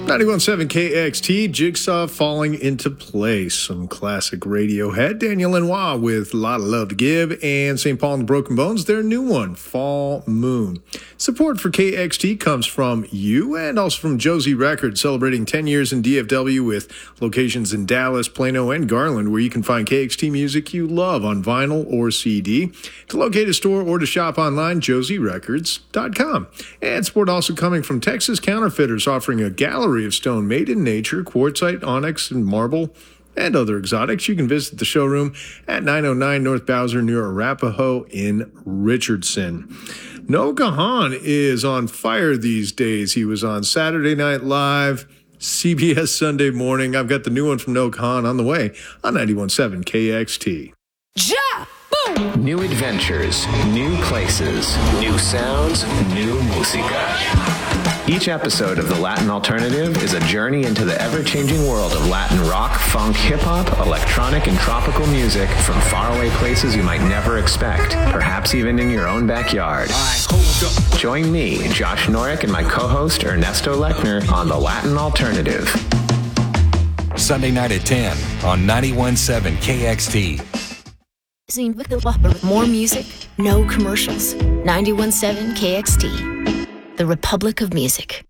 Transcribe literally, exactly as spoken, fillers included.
ninety-one point seven K X T, Jigsaw falling into place. Some classic Radiohead. Daniel Lanois with A Lot of Love to Give, and Saint Paul and the Broken Bones, their new one, Fall Moon. Support for K X T comes from you and also from Josie Records, celebrating ten years in D F W with locations in Dallas, Plano, and Garland, where you can find K X T music you love on vinyl or C D. To locate a store or to shop online, josie records dot com. And support also coming from Texas Counterfeiters, offering a gallery of stone made in nature, quartzite, onyx, and marble, and other exotics. You can visit the showroom at nine oh nine North Bowser near Arapahoe in Richardson. Noah Kahan is on fire these days. He was on Saturday Night Live, C B S Sunday Morning. I've got the new one from Noah Kahan on the way on ninety-one point seven K X T. Ja! Boom! New adventures, new places, new sounds, new música. Each episode of The Latin Alternative is a journey into the ever-changing world of Latin rock, funk, hip-hop, electronic, and tropical music from faraway places you might never expect, perhaps even in your own backyard. Join me, Josh Norick, and my co-host Ernesto Lechner on The Latin Alternative. Sunday night at ten on ninety-one point seven K X T. More music, no commercials. ninety-one point seven K X T, the Republic of Music.